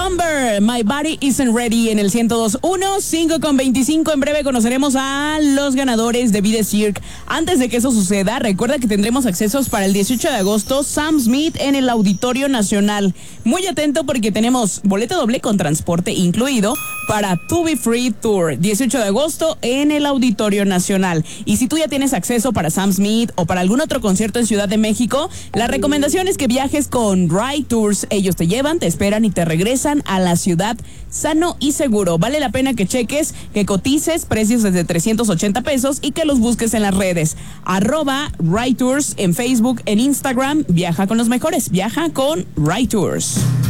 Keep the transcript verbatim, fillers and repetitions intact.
Number, My Body Isn't Ready en el ciento dos punto uno, cinco con veinticinco. En breve conoceremos a los ganadores de Be The Cirque. Antes de que eso suceda, recuerda que tendremos accesos para el dieciocho de agosto, Sam Smith en el Auditorio Nacional. Muy atento porque tenemos boleto doble con transporte incluido para To Be Free Tour, dieciocho de agosto en el Auditorio Nacional. Y si tú ya tienes acceso para Sam Smith o para algún otro concierto en Ciudad de México, la recomendación es que viajes con Ride Tours. Ellos te llevan, te esperan y te regresan a la ciudad sano y seguro. Vale la pena que cheques, que cotices precios desde trescientos ochenta pesos y que los busques en las redes. Arroba Ride Tours en Facebook, en Instagram. Viaja con los mejores. Viaja con Ride Tours.